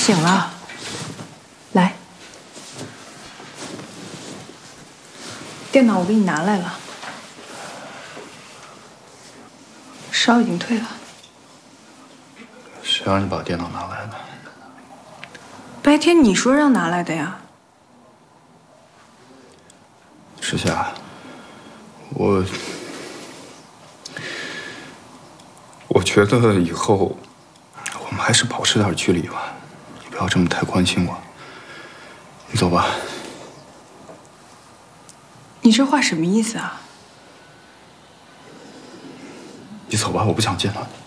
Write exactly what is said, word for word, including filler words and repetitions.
醒了，来，电脑我给你拿来了，烧已经退了。 谁让你把电脑拿来的？ 白天你说让拿来的呀。 赤霞，我我觉得以后我们还是保持点距离吧，你不要这么太关心我。你走吧。 你这话什么意思啊？ 你走吧，我不想见到你。